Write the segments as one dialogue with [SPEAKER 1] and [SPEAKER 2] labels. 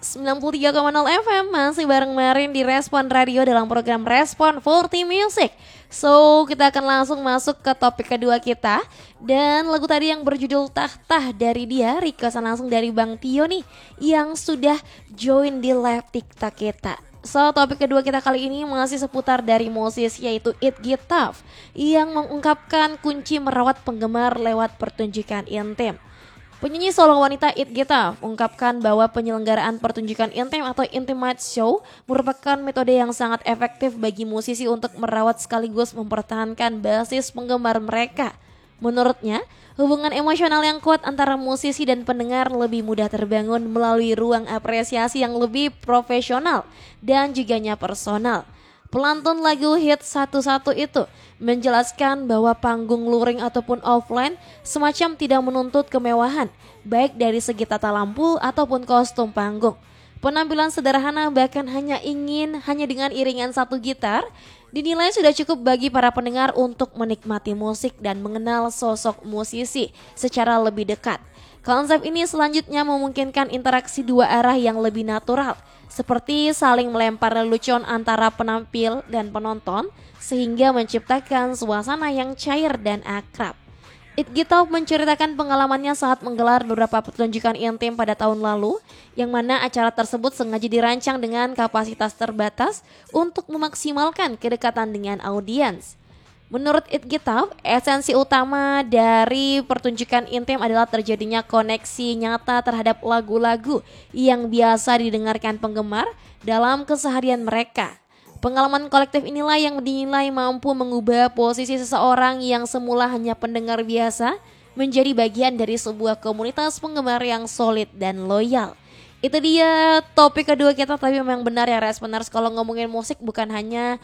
[SPEAKER 1] 93,0 FM masih bareng Marin di Respon Radio dalam program Respon 40 Music. So, kita akan langsung masuk ke topik kedua kita. Dan lagu tadi yang berjudul Tahtah dari dia requestan langsung dari Bang Tio nih, yang sudah join di live TikTok kita. So, topik kedua kita kali ini masih seputar dari musisi, yaitu It Get Tough, yang mengungkapkan kunci merawat penggemar lewat pertunjukan intim. Penyanyi solo wanita It Get Tough mengungkapkan bahwa penyelenggaraan pertunjukan intim atau intimate show merupakan metode yang sangat efektif bagi musisi untuk merawat sekaligus mempertahankan basis penggemar mereka. Menurutnya, hubungan emosional yang kuat antara musisi dan pendengar lebih mudah terbangun melalui ruang apresiasi yang lebih profesional dan juga personal. Pelantun lagu hit satu-satu itu menjelaskan bahwa panggung luring ataupun offline semacam tidak menuntut kemewahan, baik dari segi tata lampu ataupun kostum panggung. Penampilan sederhana bahkan hanya dengan iringan satu gitar dinilai sudah cukup bagi para pendengar untuk menikmati musik dan mengenal sosok musisi secara lebih dekat. Konsep ini selanjutnya memungkinkan interaksi dua arah yang lebih natural, seperti saling melempar lelucon antara penampil dan penonton, sehingga menciptakan suasana yang cair dan akrab. It Get Tough menceritakan pengalamannya saat menggelar beberapa pertunjukan intim pada tahun lalu, yang mana acara tersebut sengaja dirancang dengan kapasitas terbatas untuk memaksimalkan kedekatan dengan audiens. Menurut It Get Tough, esensi utama dari pertunjukan intim adalah terjadinya koneksi nyata terhadap lagu-lagu yang biasa didengarkan penggemar dalam keseharian mereka. Pengalaman kolektif inilah yang dinilai mampu mengubah posisi seseorang yang semula hanya pendengar biasa menjadi bagian dari sebuah komunitas penggemar yang solid dan loyal. Itu dia topik kedua kita, tapi memang benar ya Responers, kalau ngomongin musik bukan hanya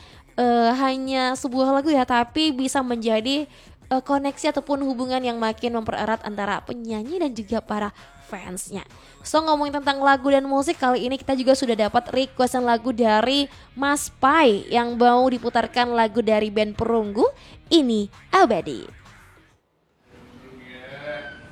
[SPEAKER 1] sebuah lagu ya, tapi bisa menjadi koneksi ataupun hubungan yang makin mempererat antara penyanyi dan juga para fansnya. So, ngomongin tentang lagu dan musik, kali ini kita juga sudah dapat requestan lagu dari Mas Pai yang mau diputarkan lagu dari band Perunggu, Ini Abadi.